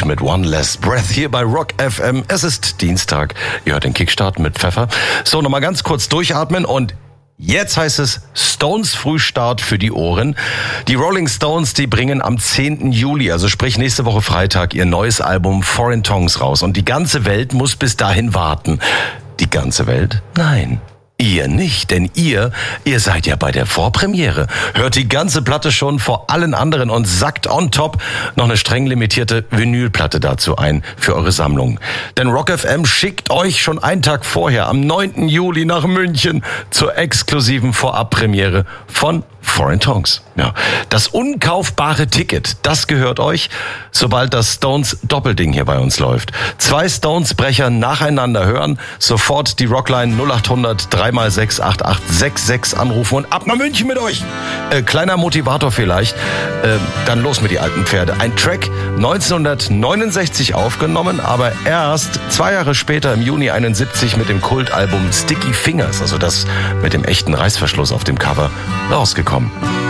Beat mit One Less Breath hier bei Rock FM. Es ist Dienstag. Ihr hört den Kickstart mit Pfeffer. So, nochmal ganz kurz durchatmen und jetzt heißt es Stones Frühstart für die Ohren. Die Rolling Stones, die bringen am 10. Juli, also sprich nächste Woche Freitag, ihr neues Album Foreign Tongues raus. Und die ganze Welt muss bis dahin warten. Die ganze Welt? Nein. Ihr nicht, denn ihr seid ja bei der Vorpremiere. Hört die ganze Platte schon vor allen anderen und sackt on top noch eine streng limitierte Vinylplatte dazu ein für eure Sammlung. Denn Rock FM schickt euch schon einen Tag vorher, am 9. Juli nach München, zur exklusiven Vorabpremiere von Foreign Tongues. Ja, das unkaufbare Ticket, das gehört euch, sobald das Stones Doppelding hier bei uns läuft. 2 Stones-Brecher nacheinander hören, sofort die Rockline 0800 3x6 8866 anrufen und ab nach München mit euch. Kleiner Motivator vielleicht, dann los mit die alten Pferde. Ein Track 1969 aufgenommen, aber erst 2 Jahre später im Juni 71 mit dem Kultalbum Sticky Fingers, also das mit dem echten Reißverschluss auf dem Cover, rausgekommen.